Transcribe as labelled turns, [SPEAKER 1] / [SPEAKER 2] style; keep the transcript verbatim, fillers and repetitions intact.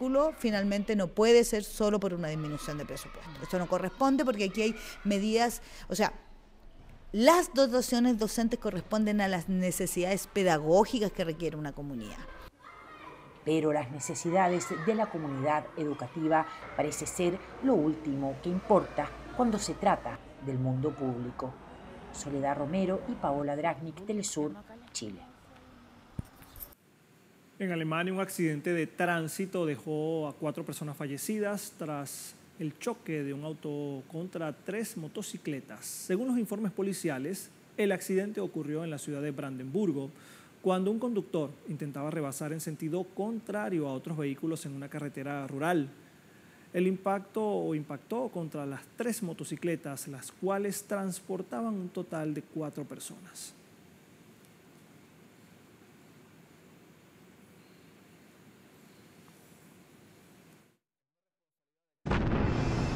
[SPEAKER 1] vehículo finalmente no puede ser solo por una disminución de presupuesto. Esto no corresponde porque aquí hay medidas, o sea, las dotaciones docentes corresponden a las necesidades pedagógicas que requiere una comunidad.
[SPEAKER 2] Pero las necesidades de la comunidad educativa parece ser lo último que importa cuando se trata del mundo público. Soledad Romero y Paola Dragnik, Telesur, Chile.
[SPEAKER 3] En Alemania, un accidente de tránsito dejó a cuatro personas fallecidas tras el choque de un auto contra tres motocicletas. Según los informes policiales, el accidente ocurrió en la ciudad de Brandenburgo, cuando un conductor intentaba rebasar en sentido contrario a otros vehículos en una carretera rural. El impacto o impactó contra las tres motocicletas, las cuales transportaban un total de cuatro personas.